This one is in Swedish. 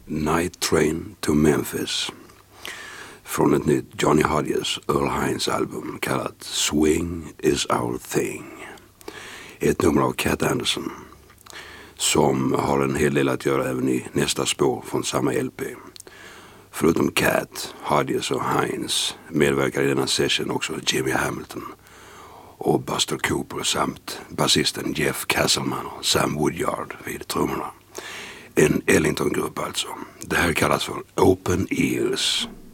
Night Train to Memphis från ett nytt Johnny Hodges Earl Hines album kallat Swing is Our Thing. Ett nummer av Cat Anderson som har en hel del att göra även i nästa spår från samma LP. Förutom Cat, Hodges och Hines medverkar i denna session också Jimmy Hamilton och Buster Cooper samt basisten Jeff Castleman och Sam Woodyard vid trummorna. En Ellington-grupp alltså. Det här kallas för Open Ears.